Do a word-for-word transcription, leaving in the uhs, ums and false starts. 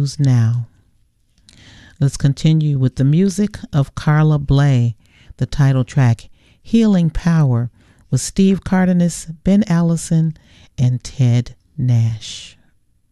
Choose Now. Let's continue with the music of Carla Bley, the title track, Healing Power, with Steve Cardenas, Ben Allison, and Ted Nash.